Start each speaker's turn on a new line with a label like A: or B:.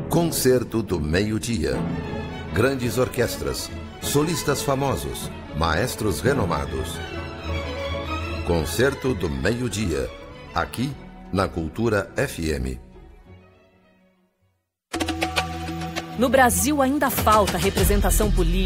A: Concerto do Meio-Dia. Grandes orquestras, solistas famosos, maestros renomados. Concerto do Meio-Dia, aqui na Cultura FM.
B: No Brasil ainda falta representação política